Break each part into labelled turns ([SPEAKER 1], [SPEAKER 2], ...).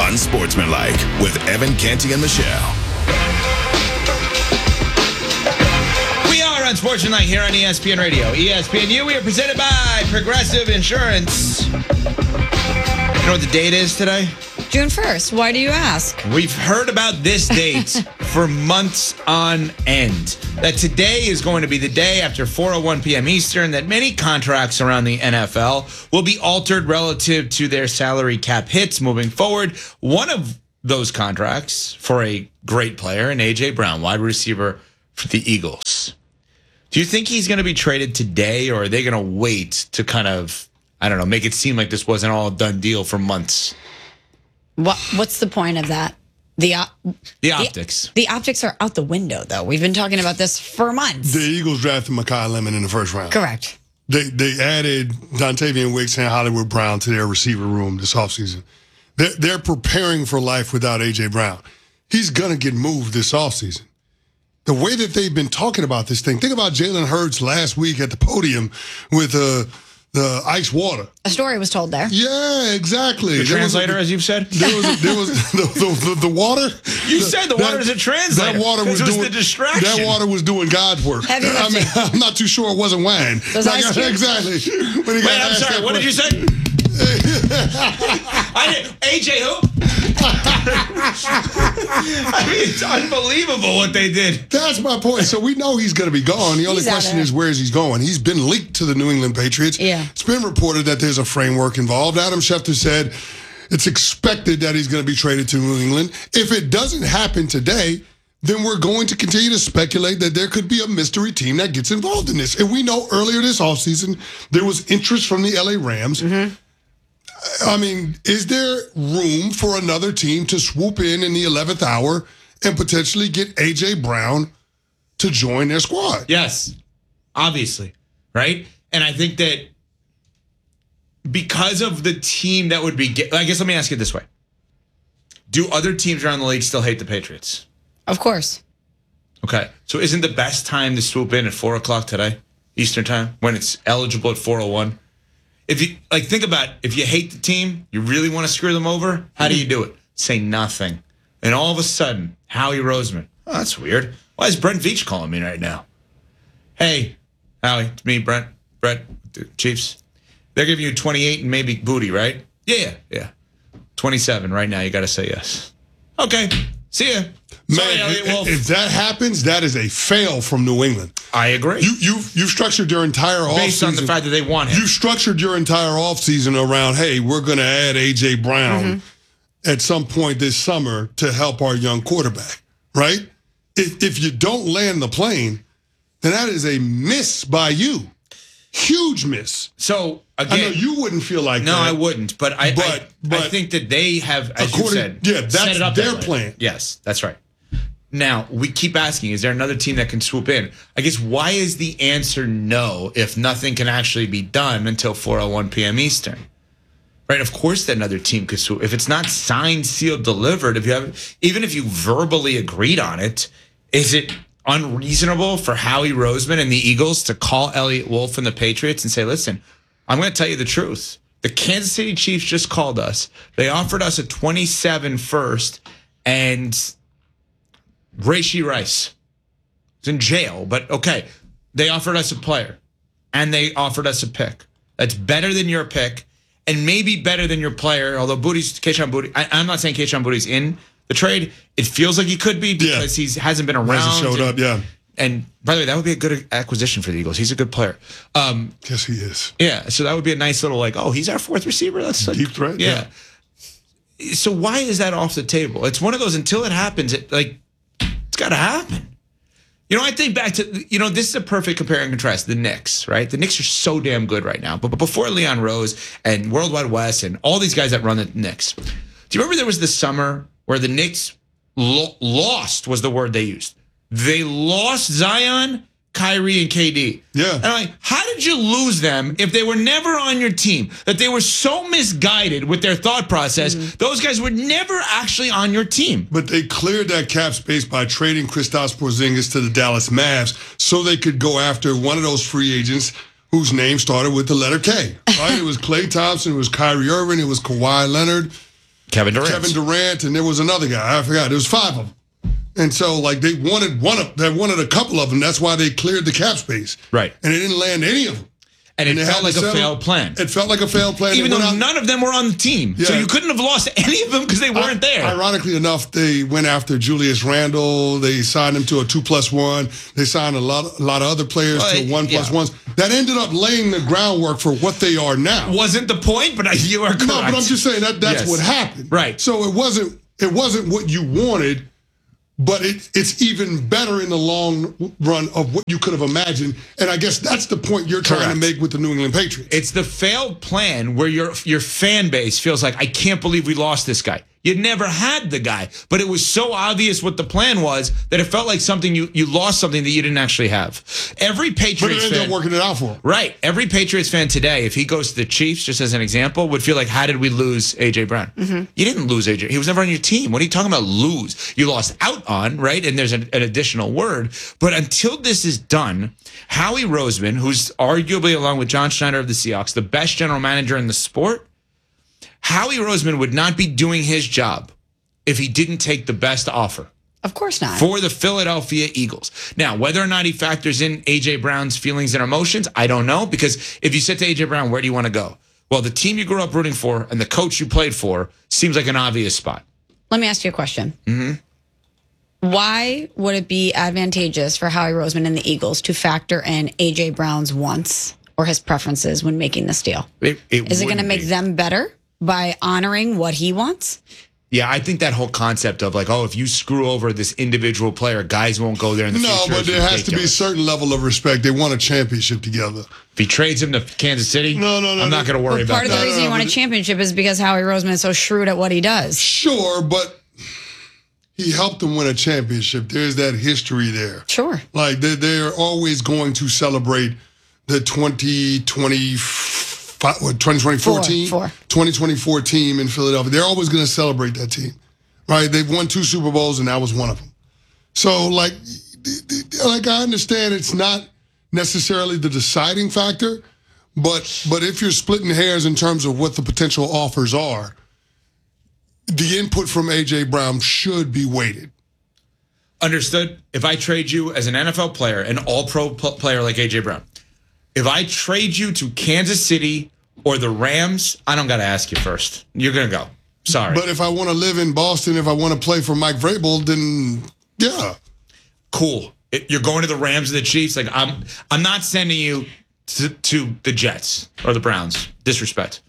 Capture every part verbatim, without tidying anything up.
[SPEAKER 1] Unsportsmanlike with Evan Canty and Michelle.
[SPEAKER 2] We are Unsportsmanlike here on E S P N Radio. E S P N U, we are presented by Progressive Insurance. You know what the date is today?
[SPEAKER 3] June first. Why do you ask?
[SPEAKER 2] We've heard about this date for months on end. That today is going to be the day after four oh one p.m. Eastern that many contracts around the N F L will be altered relative to their salary cap hits moving forward. One of those contracts for a great player, an A J. Brown, wide receiver for the Eagles. Do you think he's going to be traded today, or are they going to wait to kind of, I don't know, make it seem like this wasn't all a done deal for months?
[SPEAKER 3] What What's the point of that? The op-
[SPEAKER 2] The optics.
[SPEAKER 3] The, the optics are out the window, though. We've been talking about this for months.
[SPEAKER 4] The Eagles drafted Mekhi Lemon in the first round.
[SPEAKER 3] Correct.
[SPEAKER 4] They they added Dontavian Wicks and Hollywood Brown to their receiver room this offseason. They're, they're preparing for life without A J. Brown. He's going to get moved this offseason. The way that they've been talking about this thing, think about Jalen Hurts last week at the podium with uh, the ice water.
[SPEAKER 3] A story was told there.
[SPEAKER 4] Yeah, exactly.
[SPEAKER 2] The
[SPEAKER 4] There was a-
[SPEAKER 2] translator, as you've said?
[SPEAKER 4] There was there was the, the, the, the water.
[SPEAKER 2] You said the water is a translator.
[SPEAKER 4] That water was
[SPEAKER 2] This was
[SPEAKER 4] doing
[SPEAKER 2] the distraction.
[SPEAKER 4] That water was doing God's work.
[SPEAKER 3] Heavy
[SPEAKER 4] I mean,
[SPEAKER 3] lifting.
[SPEAKER 4] I'm not too sure it wasn't wine.
[SPEAKER 3] Those ice cubes.
[SPEAKER 4] exactly. When he got
[SPEAKER 2] Wait, I'm
[SPEAKER 4] asked
[SPEAKER 2] sorry.
[SPEAKER 4] that
[SPEAKER 2] What did you
[SPEAKER 4] question.
[SPEAKER 2] say? I did, A J who? I mean, it's unbelievable what they did.
[SPEAKER 4] That's my point. So we know he's going to be gone. The only
[SPEAKER 3] He's out
[SPEAKER 4] question
[SPEAKER 3] there.
[SPEAKER 4] is, where is he going? He's been linked to the New England Patriots.
[SPEAKER 3] Yeah.
[SPEAKER 4] It's been reported that there's a framework involved. Adam Schefter said it's expected that he's going to be traded to New England. If it doesn't happen today, then we're going to continue to speculate that there could be a mystery team that gets involved in this. And we know earlier this offseason, there was interest from the L A Rams.
[SPEAKER 3] Mm-hmm.
[SPEAKER 4] I mean, is there room for another team to swoop in in the eleventh hour and potentially get A J. Brown to join their squad?
[SPEAKER 2] Yes, obviously, right? And I think that because of the team that would be, I guess let me ask you this way. Do other teams around the league still hate the Patriots?
[SPEAKER 3] Of course.
[SPEAKER 2] Okay, so isn't the best time to swoop in at four o'clock today, Eastern time, when it's eligible at four oh one? If you, like, think about, if you hate the team, you really want to screw them over, how do you do it? Say nothing. And all of a sudden, Howie Roseman, oh, that's weird. Why is Brent Veach calling me right now? Hey, Howie, it's me, Brent, Brett, the Chiefs. They're giving you twenty-eight and maybe booty, right? Yeah, yeah. twenty-seven right now, you got to say yes. Okay, see ya. Sorry,
[SPEAKER 4] Man,
[SPEAKER 2] Elliot
[SPEAKER 4] if,
[SPEAKER 2] Wolf.
[SPEAKER 4] if that happens, that is a fail from New England.
[SPEAKER 2] I agree.
[SPEAKER 4] You you you've structured your entire offseason.
[SPEAKER 2] Based on the fact that they want him.
[SPEAKER 4] You structured your entire offseason around, hey, we're going to add A J. Brown
[SPEAKER 2] Mm-hmm.
[SPEAKER 4] at some point this summer to help our young quarterback, right? If if you don't land the plane, then that is a miss by you. Huge miss.
[SPEAKER 2] So,
[SPEAKER 4] I
[SPEAKER 2] again,
[SPEAKER 4] know you wouldn't feel like
[SPEAKER 2] no,
[SPEAKER 4] that.
[SPEAKER 2] I wouldn't. But I,
[SPEAKER 4] But-
[SPEAKER 2] I,
[SPEAKER 4] but-
[SPEAKER 2] I think that they have, as you
[SPEAKER 4] According-
[SPEAKER 2] said,
[SPEAKER 4] yeah, that's
[SPEAKER 2] set it up
[SPEAKER 4] their
[SPEAKER 2] that way.
[SPEAKER 4] plan.
[SPEAKER 2] Yes, that's right. Now, we keep asking, is there another team that can swoop in? I guess, why is the answer no if nothing can actually be done until four oh one p.m. Eastern? Right? Of course that another team could swoop. If it's not signed, sealed, delivered, if you have, even if you verbally agreed on it, is it unreasonable for Howie Roseman and the Eagles to call Elliot Wolf and the Patriots and say, listen, I'm going to tell you the truth. The Kansas City Chiefs just called us. They offered us a twenty-seven first, and Rashee Rice is in jail, but okay. They offered us a player, and they offered us a pick. That's better than your pick, and maybe better than your player, although Booty's, Kayshon Boutte, I, I'm not saying Kayshon Boutte's in the trade. It feels like he could be because
[SPEAKER 4] Yeah.
[SPEAKER 2] he hasn't been around.
[SPEAKER 4] Hasn't showed
[SPEAKER 2] and,
[SPEAKER 4] up, yeah.
[SPEAKER 2] And by the way, that would be a good acquisition for the Eagles. He's a good player. Um,
[SPEAKER 4] Yes, he is.
[SPEAKER 2] yeah, so that would be a nice little like, oh, he's our fourth receiver. That's like,
[SPEAKER 4] Deep threat,
[SPEAKER 2] Yeah. So why is that off the table? It's one of those, until it happens, it like it's got to happen. You know, I think back to, you know, this is a perfect compare and contrast. The Knicks, right? The Knicks are so damn good right now. But, but before Leon Rose and Worldwide West and all these guys that run the Knicks, do you remember there was this summer where the Knicks lo- lost was the word they used. They lost Zion, Kyrie, and K D.
[SPEAKER 4] Yeah.
[SPEAKER 2] And I'm like, how did you lose them if they were never on your team? That they were so misguided with their thought process, mm-hmm. those guys were never actually on your team.
[SPEAKER 4] But they cleared that cap space by trading Kristaps Porzingis to the Dallas Mavs so they could go after one of those free agents whose name started with the letter K. Right? It was Klay Thompson, it was Kyrie Irving, it was Kawhi Leonard.
[SPEAKER 2] Kevin Durant.
[SPEAKER 4] Kevin Durant, and there was another guy. I forgot. There was five of them. And so, like, they wanted one of, they wanted a couple of them. That's why they cleared the cap space.
[SPEAKER 2] Right.
[SPEAKER 4] And they didn't land any of them.
[SPEAKER 2] And it
[SPEAKER 4] And they
[SPEAKER 2] felt
[SPEAKER 4] had
[SPEAKER 2] like
[SPEAKER 4] to
[SPEAKER 2] a
[SPEAKER 4] settle-
[SPEAKER 2] failed plan.
[SPEAKER 4] It felt like a failed plan.
[SPEAKER 2] Even
[SPEAKER 4] They
[SPEAKER 2] though
[SPEAKER 4] went out-
[SPEAKER 2] none of them were on the team. So
[SPEAKER 4] Yeah.
[SPEAKER 2] you couldn't have lost any of them because they weren't there.
[SPEAKER 4] Ironically enough, they went after Julius Randle. They signed him to a two plus one. They signed a lot, a lot of other players
[SPEAKER 2] Well,
[SPEAKER 4] to one plus
[SPEAKER 2] yeah.
[SPEAKER 4] ones. That ended up laying the groundwork for what they are now.
[SPEAKER 2] Wasn't the point, but I, you are correct.
[SPEAKER 4] No, but I'm just saying that that's
[SPEAKER 2] Yes.
[SPEAKER 4] what happened.
[SPEAKER 2] Right.
[SPEAKER 4] So it wasn't it wasn't what you wanted, but it, it's even better in the long run of what you could have imagined. And I guess that's the point you're trying
[SPEAKER 2] Correct.
[SPEAKER 4] to make with the New England Patriots.
[SPEAKER 2] It's the failed plan where your your fan base feels like, I can't believe we lost this guy. You never had the guy, but it was so obvious what the plan was that it felt like something you you lost something that you didn't actually have. Every
[SPEAKER 4] But it
[SPEAKER 2] Patriots
[SPEAKER 4] ended
[SPEAKER 2] fan,
[SPEAKER 4] up working it out for him.
[SPEAKER 2] right? Every Patriots fan today, if he goes to the Chiefs, just as an example, would feel like, how did we lose A J Brown? You didn't lose A J. He was never on your team. What are you talking about? Lose? You lost out on, right? And there's an, an additional word. But until this is done, Howie Roseman, who's arguably, along with John Schneider of the Seahawks, the best general manager in the sport, Howie Roseman would not be doing his job if he didn't take the best offer
[SPEAKER 3] Of course not.
[SPEAKER 2] for the Philadelphia Eagles. Now, whether or not he factors in A J Brown's feelings and emotions, I don't know. Because if you said to A J Brown, where do you want to go? Well, the team you grew up rooting for and the coach you played for seems like an obvious spot.
[SPEAKER 3] Let me ask you a question. Mm-hmm. Why would it be advantageous for Howie Roseman and the Eagles to factor in A J Brown's wants or his preferences when making this deal?
[SPEAKER 2] It, it
[SPEAKER 3] Is it going to
[SPEAKER 2] wouldn't
[SPEAKER 3] make
[SPEAKER 2] be.
[SPEAKER 3] them better by honoring what he wants?
[SPEAKER 2] Yeah, I think that whole concept of like, oh, if you screw over this individual player, guys won't go there in the
[SPEAKER 4] No,
[SPEAKER 2] future.
[SPEAKER 4] but
[SPEAKER 2] is
[SPEAKER 4] there has to be a
[SPEAKER 2] ridiculous.
[SPEAKER 4] certain level of respect. They won a championship together.
[SPEAKER 2] If he trades him to Kansas City,
[SPEAKER 4] No, no, no,
[SPEAKER 2] I'm not
[SPEAKER 4] no.
[SPEAKER 2] going to worry
[SPEAKER 3] Well,
[SPEAKER 2] about
[SPEAKER 3] part of the
[SPEAKER 2] that.
[SPEAKER 3] reason he won a
[SPEAKER 4] but-
[SPEAKER 3] championship is because Howie Roseman is so shrewd at what he does.
[SPEAKER 4] Sure, but he helped them win a championship. There's that history there.
[SPEAKER 3] Sure.
[SPEAKER 4] Like they they're always going to celebrate the twenty twenty-five, what, twenty twenty-four team,
[SPEAKER 3] Four, four.
[SPEAKER 4] twenty twenty-four team in Philadelphia. They're always going to celebrate that team, right? They've won two Super Bowls, and that was one of them. So, like, like I understand it's not necessarily the deciding factor, but but if you're splitting hairs in terms of what the potential offers are, the input from A J Brown should be weighted.
[SPEAKER 2] Understood. If I trade you as an N F L player, an all-pro pl- player like A J Brown, if I trade you to Kansas City or the Rams, I don't got to ask you first. You're going to go. Sorry.
[SPEAKER 4] But if I want to live in Boston, if I want to play for Mike Vrabel, then yeah.
[SPEAKER 2] Cool. It, you're going to the Rams or the Chiefs. Like I'm, I'm not sending you to, to the Jets or the Browns. Disrespect.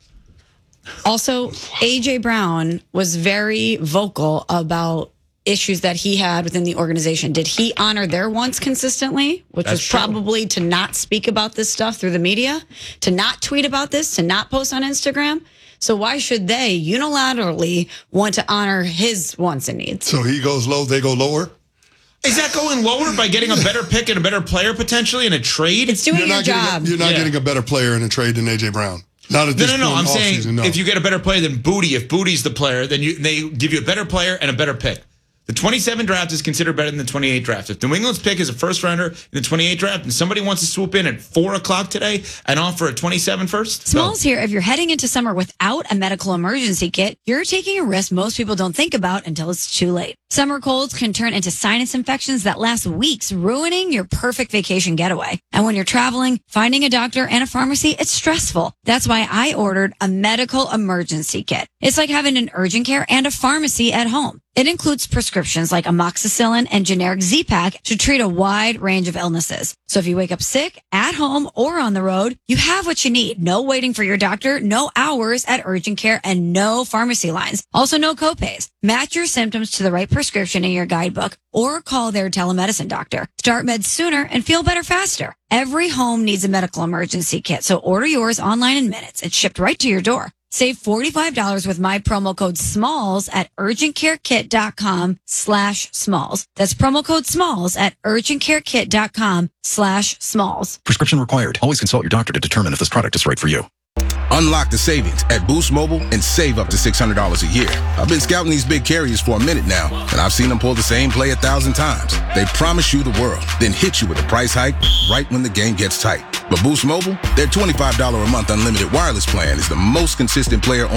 [SPEAKER 3] Also, A J Brown was very vocal about issues that he had within the organization. Did he honor their wants consistently, which
[SPEAKER 2] That's
[SPEAKER 3] was
[SPEAKER 2] true.
[SPEAKER 3] probably to not speak about this stuff through the media, to not tweet about this, to not post on Instagram? So why should they unilaterally want to honor his wants and needs?
[SPEAKER 4] So he goes low, they go lower.
[SPEAKER 2] Is that going lower by getting a better pick and a better player potentially in a trade?
[SPEAKER 3] It's doing
[SPEAKER 4] You're
[SPEAKER 3] your
[SPEAKER 4] not
[SPEAKER 3] job.
[SPEAKER 4] getting a, you're not
[SPEAKER 2] Yeah.
[SPEAKER 4] getting a better player in a trade than A J Brown. Not at
[SPEAKER 2] No,
[SPEAKER 4] this
[SPEAKER 2] no, no.
[SPEAKER 4] point
[SPEAKER 2] I'm
[SPEAKER 4] in
[SPEAKER 2] saying
[SPEAKER 4] offseason, no.
[SPEAKER 2] if you get a better player than Booty, if Booty's the player, then you they give you a better player and a better pick. The twenty-seven draft is considered better than the twenty-eight draft. If New England's pick is a first rounder in the twenty-eight draft and somebody wants to swoop in at four o'clock today and offer a twenty-seven first,
[SPEAKER 5] Smalls here. If you're heading into summer without a medical emergency kit, you're taking a risk most people don't think about until it's too late. Summer colds can turn into sinus infections that last weeks, ruining your perfect vacation getaway. And when you're traveling, finding a doctor and a pharmacy, it's stressful. That's why I ordered a medical emergency kit. It's like having an urgent care and a pharmacy at home. It includes prescriptions like amoxicillin and generic Z-Pak to treat a wide range of illnesses. So if you wake up sick, at home, or on the road, you have what you need. No waiting for your doctor, no hours at urgent care, and no pharmacy lines. Also, no copays. Match your symptoms to the right prescription in your guidebook or call their telemedicine doctor. Start meds sooner and feel better faster. Every home needs a medical emergency kit, so order yours online in minutes. It's shipped right to your door. Save forty-five dollars with my promo code SMALLS at urgentcarekit.com slash SMALLS. That's promo code SMALLS at urgentcarekit.com slash SMALLS.
[SPEAKER 6] Prescription required. Always consult your doctor to determine if this product is right for you.
[SPEAKER 7] Unlock the savings at Boost Mobile and save up to six hundred dollars a year. I've been scouting these big carriers for a minute now, and I've seen them pull the same play a thousand times. They promise you the world, then hit you with a price hike right when the game gets tight. But Boost Mobile, their twenty-five dollars a month unlimited wireless plan is the most consistent player on